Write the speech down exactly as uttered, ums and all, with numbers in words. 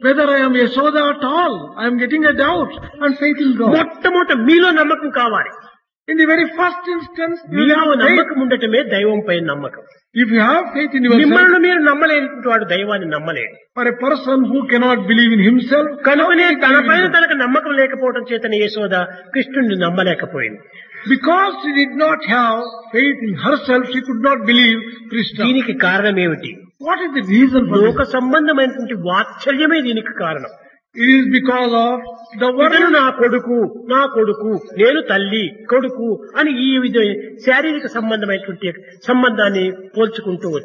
whether I am Yashoda at all. I am getting a doubt and faith in God. మొట్టమొదట మీలో నమ్మకం కావాలి. In the very first instance, you మీలో have faith. నమ్మకం ఉండటమే దైవం పై నమ్మకం. If you have faith in yourself, మిమ్మల్ని మీరు నమ్మలేనటువంటి వాడు దైవాన్ని నమ్మలేడు. for a person who cannot believe in himself, కనుకనే how can he తన believe in పైన God? తనకు నమ్మకం లేకపోవడం చేతనే యశోద కృష్ణుడిని నమ్మలేకపోయింది. Because she did not have faith in herself, she could not believe Krishna. దీనికి కారణం ఏమిటి? What is the reason for లోక this? సంబంధమైనటువంటి వాత్సల్యమే దీనికి కారణం. It is because of the ఇతను world. నా కొడుకు, నా కొడుకు, నేను తల్లి, కొడుకు అని ఈ విధ శారీరక సంబంధమైనటువంటి సంబంధాన్ని పోల్చుకుంటూ